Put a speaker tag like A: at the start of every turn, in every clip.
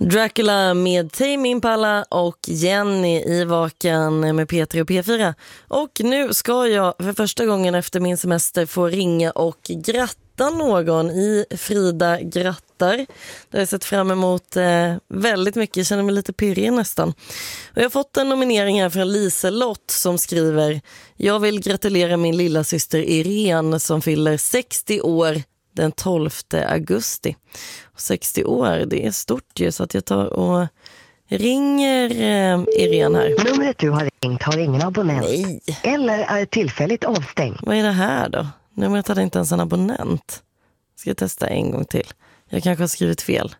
A: Dracula med Tame Impala och Jenny i Vaken med Peter och P4. Och nu ska jag för första gången efter min semester få ringa och gratta någon i Frida grattar. Det har jag sett fram emot väldigt mycket, jag känner mig lite pirrig nästan. Och jag har fått en nominering här från Liselott som skriver: jag vill gratulera min lilla syster Irene som fyller 60 år den 12 augusti. 60 år, det är stort ju, så att jag tar och ringer Irene här.
B: Numret du har ringt har ingen abonnent.
A: Nej.
B: Eller är tillfälligt avstängd.
A: Vad är det här då? Numret hade inte ens en abonnent. Ska jag testa en gång till? Jag kanske har skrivit fel.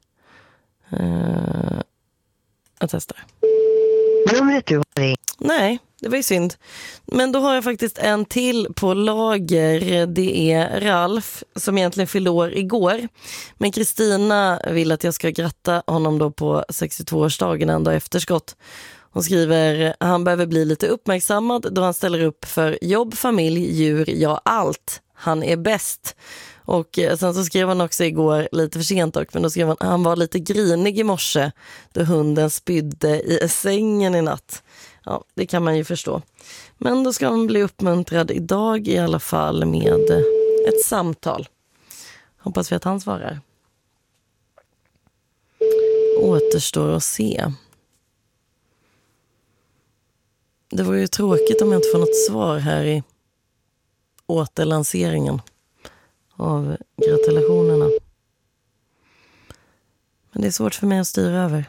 A: Jag testar.
B: Numret du har ringt.
A: Nej, det var ju synd. Men då har jag faktiskt en till på lager. Det är Ralf som egentligen fyllde år igår. Men Kristina vill att jag ska gratta honom då på 62-årsdagen ändå efterskott. Hon skriver: han behöver bli lite uppmärksammad då han ställer upp för jobb, familj, djur, ja allt. Han är bäst. Och sen så skrev han också igår, lite för sent dock, men då skrev han var lite grinig i morse då hunden spydde i sängen i natt. Ja, det kan man ju förstå. Men då ska han bli uppmuntrad idag i alla fall med ett samtal. Hoppas vi att han svarar. Återstår att se. Det var ju tråkigt om jag inte får något svar här i återlanseringen av gratulationerna. Men det är svårt för mig att styra över.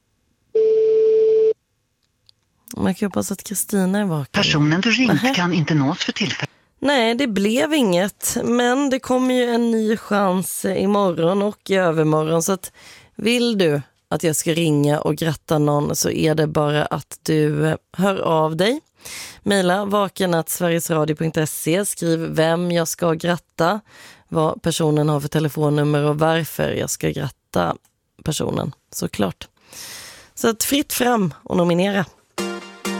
A: Man kan hoppas att Kristina är vaken.
B: Personen du ringt kan inte nås för tillfället.
A: Nej, det blev inget. Men det kommer ju en ny chans imorgon och i övermorgon. Så att vill du att jag ska ringa och gratta någon så är det bara att du hör av dig. Maila vaken@sverigesradio.se. Skriv vem jag ska gratta, vad personen har för telefonnummer och varför jag ska gratta personen, såklart. Så att fritt fram och nominera.